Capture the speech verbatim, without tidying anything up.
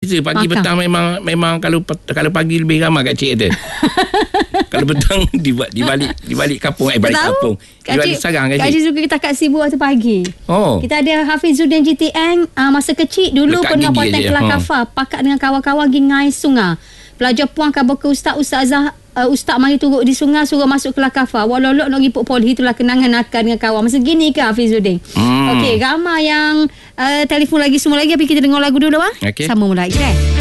kita pagi Makan. petang memang memang kalau kalau pagi lebih ramai kat cik tu. Kalau petang di di balik di balik kampung eh balik Tahu? kampung. Di balik sarang kat Kak cik. Cik suka kita kat Sibu waktu pagi. Oh. Kita ada Hafizuddin G T N uh, masa kecil dulu Lekat pernah gigi ponteng je. Kelang Ha. Kafa, pakat dengan kawan-kawan pergi ngai sungai. Pelajar puan kabar ke ustaz-ustazah uh, ustaz mari turut di sungai suruh masuk Kelang Kafa. Walolok nak pergi pok poli itulah kenangan nakal dengan kawan. Masa gini ke Hafizuddin? Hmm. Okey, ramai yang uh, telefon lagi semua lagi tapi kita dengar lagu dulu ah. Okey. Sama mula lagi eh.